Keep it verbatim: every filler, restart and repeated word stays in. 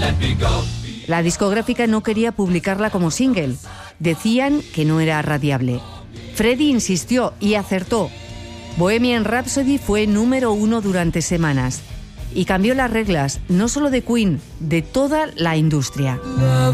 La discográfica no quería publicarla como single. Decían que no era radiable. Freddie insistió y acertó. Bohemian Rhapsody fue número uno durante semanas y cambió las reglas, no solo de Queen, de toda la industria.